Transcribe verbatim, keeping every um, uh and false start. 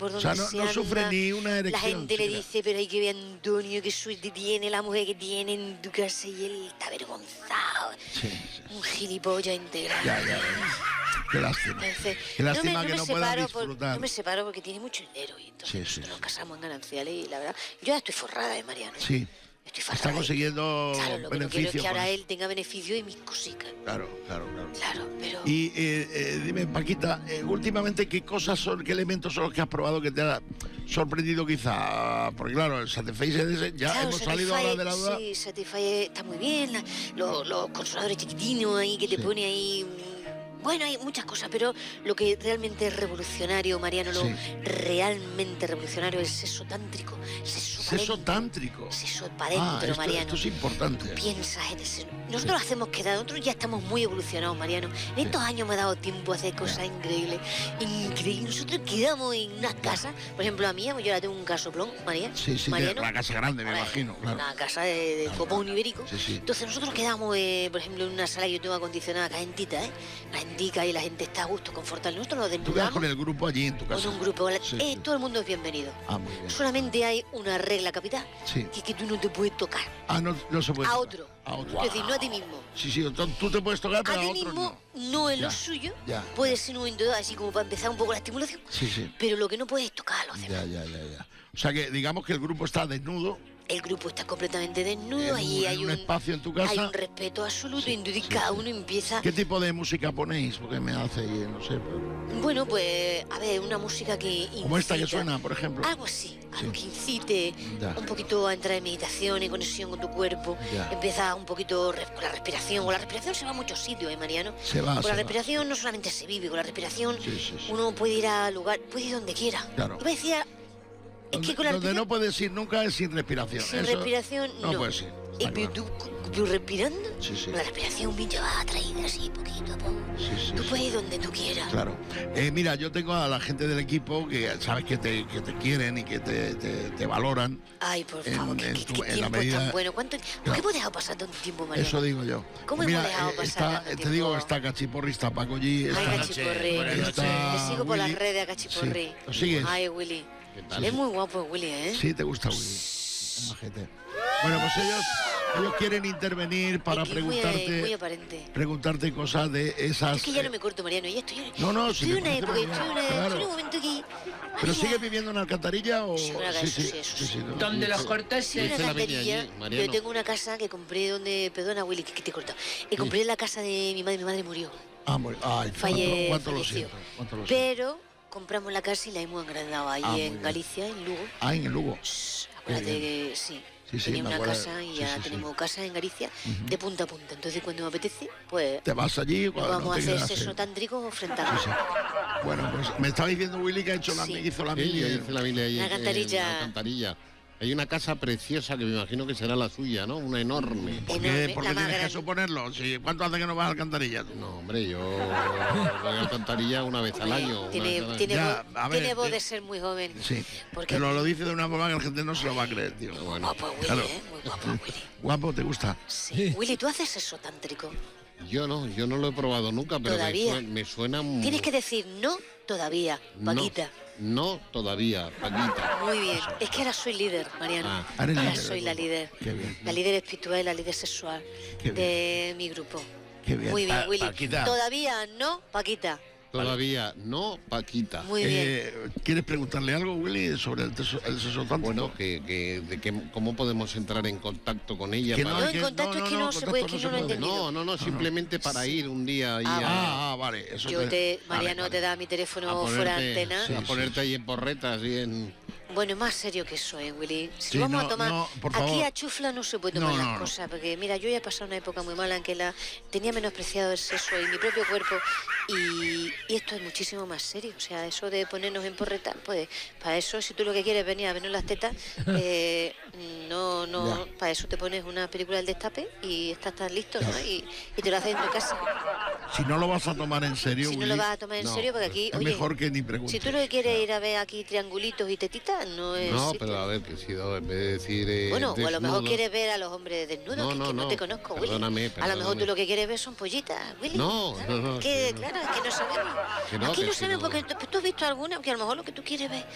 por O sea, donde no, se no anda, sufre ni una erección. la gente le siquiera. dice, pero hay que ver a Antonio, qué suerte tiene la mujer que tiene en tu casa, y él está avergonzado. Sí, sí. Un gilipollas integral. Ya, ya. Qué lástima. Entonces, Qué lástima no me, que no no me pueda separo por- disfrutar. no me separo porque tiene mucho dinero y entonces Sí, sí, nosotros nos sí. casamos en gananciales y la verdad, yo ya estoy forrada de Mariano. Sí. Estoy forrada. Está consiguiendo Claro, lo que no quiero es beneficios que ahora con él tenga beneficio de mis cositas. Claro, claro, claro. Claro, pero... Y eh, eh, dime, Paquita, eh, últimamente, ¿qué cosas son, qué elementos son los que has probado que te ha sorprendido quizá? Porque claro, el Satisfyer ya Claro, hemos salido ahora de la duda. Sí, Satisfyer está muy bien, la- los, los consoladores chiquitinos ahí que te Sí. pone ahí... mm, Bueno, hay muchas cosas, pero lo que realmente es revolucionario, Mariano, lo Sí. realmente revolucionario es el sexo tántrico. Sexo, pa' Sexo dentro. tántrico. Sexo para Ah, adentro, esto, Mariano. esto es importante. Piensas en ese... Nosotros hacemos quedar, nosotros ya estamos muy evolucionados, Mariano. En estos años me ha dado tiempo a hacer cosas increíbles. Increíbles. Nosotros quedamos en unas casas, por ejemplo, a mí, yo ahora tengo un casoplón, María. Sí, sí, de Mariano. la casa grande, me Ahora, imagino, claro. Una casa de, de Claro, copón claro. ibérico. Sí, sí. Entonces nosotros quedamos, eh, por ejemplo, en una sala que yo tengo acondicionada calentita, ¿eh? Calentica y la gente está a gusto, confortable. Nosotros nos Tú quedas desnudamos con el grupo allí en tu casa. con un grupo. Sí, Eh, sí. Todo el mundo es bienvenido. Ah, muy bien. Solamente hay una regla capital, Sí. que es que tú no te puedes tocar Ah, no, no se puede. a tocar. otro. A otro. Es decir, no a ti mismo. Sí, sí, tú tú te puedes tocar, pero A a, ti otros mismo no. no es Ya, lo suyo. ya. Puede ser un momento dado, así como para empezar un poco la estimulación. Sí, sí. Pero lo que no puedes es tocar a los demás. Ya, ya, ya, ya. O sea que digamos que el grupo está desnudo. El grupo está completamente desnudo, En ahí un- hay en un, un espacio en tu casa. hay un respeto absoluto, Sí, y entonces sí, cada sí. uno empieza... ¿Qué tipo de música ponéis? Porque me hace, no sé, pero- Bueno, pues, a ver, una música que como esta que incita- suena, por ejemplo. Algo así, algo Sí. que incite Ya. un poquito a entrar en meditación y conexión con tu cuerpo. Ya. Empieza un poquito re- con la respiración. Con la respiración se va a muchos sitios, ¿eh, Mariano? Se va, Con se la va. respiración no solamente se vive, con la respiración Sí, sí, sí. uno puede ir al lugar, puede ir donde quiera. Claro. Yo me decía, es Donde, que con la donde no respiración, puedes ir nunca es sin respiración. sin Eso respiración no no. puedes ir. Eh, Está pero claro. tú, tú respirando, Sí, sí. con la respiración bien llevada, atraída así, poquito a poco. Sí, sí, Tú sí. puedes ir donde tú quieras. Claro. Eh, mira, yo tengo a la gente del equipo que sabes que te, que te quieren y que te, te- te valoran. Ay, por En- favor, qué, en qué- tu- qué en la tiempo medida- tan bueno. ¿Cuánto, ¿Por Claro. qué hemos dejado pasar tanto tiempo, Mariano? Eso digo yo. ¿Cómo Mira, hemos dejado eh, pasar está, tanto te tiempo? digo, está Cachiporri, está Paco G, Ay, está, Cachiporri. buenas noches. está Te sigo por las Willy. redes a Cachiporri. Sí. ¿Lo sigues? Ay, Willy. ¿Qué tal? Es muy guapo Willy, ¿eh? Sí, te gusta Willy. Es majete. Bueno, pues ellos, ellos quieren intervenir para Es que es muy- preguntarte, Muy, aparente. preguntarte cosas de esas. Es que ya eh, no me corto, Mariano. Ya estoy, No, no, estoy si me en una parece época, muy estoy en, bien, una- claro. estoy en un momento que... ¿Pero Ay, sigue ya. viviendo en Alcantarilla o...? Sí, una casa, sí, eso sí. ¿Dónde los Yo corteses? en Dice una la Bella canterilla, allí, Mariano. yo tengo una casa que compré donde... Perdona, Willy, que, que te he cortado. Que compré en la casa de mi madre. Mi madre murió. Ah, muy- ay, Falle, cuánto, cuánto lo falleció. siento. Cuánto lo siento. Pero compramos la casa y la hemos agrandado allí Ah, muy en bien. Galicia, en Lugo. Ah, en el Lugo. Shh, acuérdate que sí. Sí, sí, Tenía me una acuerdo. casa y Sí, ya sí, sí. tenemos casa en Galicia de punta a punta. Entonces cuando me apetece, pues Te vas allí nos cuando vamos no a te hacer quedas, sexo eh. tántrico frente a Sí. Bueno, pues me estaba diciendo Willy que ha hecho la, Sí. hizo la Sí, mili. yo hice la Biblia ahí La en- alcantarilla. en la alcantarilla. Hay una casa preciosa que me imagino que será la suya, ¿no? Una enorme. ¿Por enorme, qué, por la qué más tienes que grande. suponerlo? Si, ¿Cuánto hace que no vas a Alcantarilla? tú? No, hombre, yo voy a alcantarilla una vez al año. una Tiene, vez al año. tiene, Ya, voz, a ver, tiene voz eh, de ser muy joven. Sí, Porque pero lo dice de una forma que la gente no se lo va a creer, tío. Bueno, guapo Willy, Claro. ¿eh? Muy guapo Willy. Guapo, ¿te gusta? Sí. Willy, ¿tú haces sexo tántrico? yo no, yo no lo he probado nunca, pero me Todavía. suena, me suena muy... Tienes que decir no todavía, No, Paquita. no todavía, Paquita. Muy bien. Es que ahora soy líder, Mariano. Ah. Eres ahora líder, soy la grupo. líder. Qué bien. La líder espiritual y la líder sexual Qué de mi grupo. Qué bien. Muy bien, Pa- Willy. Paquita. Todavía no, Paquita. Todavía no, Paquita. Muy bien. Eh, ¿Quieres preguntarle algo, Willy, sobre el, teso- el sexo tántrico? Bueno, que, que, de que, ¿cómo podemos entrar en contacto con ella? Que para- No, hay en contacto es que no se puede, contacto que no lo he se puede. entendido. No, no, no, simplemente para ir un día ahí Ah, a, Ah, ah, vale. Eso Yo te, vale, Mariano vale. te da mi a teléfono fuera de ponerte, antena. Sí, a sí, ponerte sí. ahí en porretas y en... Bueno, más serio que eso, ¿eh, Willy? Si Sí, lo vamos no, a tomar... no, por aquí favor. a chufla no se puede tomar No, las no, no. cosas, porque mira, yo ya he pasado una época muy mala en que la tenía menospreciado el sexo y mi propio cuerpo, y, y esto es muchísimo más serio. O sea, eso de ponernos en porreta, pues para eso, si tú lo que quieres es venir a vernos las tetas, eh, no, no, Ya. para eso te pones una película del destape y estás tan listo, ¿no? Y, y te lo haces en tu casa. Si no lo vas a tomar en serio, Si no Willy, lo vas a tomar en no, serio, porque aquí, es oye, mejor que ni preguntes. si tú lo que quieres es ir a ver aquí triangulitos y tetitas, no es No, sitio. pero a ver, que si no, en vez de decir eh, Bueno, o a lo mejor desnudo- quieres ver a los hombres desnudos, No, que, no, que no, no, te conozco, Willy. perdóname, A lo mejor perdóname. tú lo que quieres ver son pollitas, Willy. No, Claro, no, no, que, sí, no. claro, es que no sabemos. Que no, Aquí que no sí, sabemos no. porque tú, tú has visto alguna, que a lo mejor lo que tú quieres ver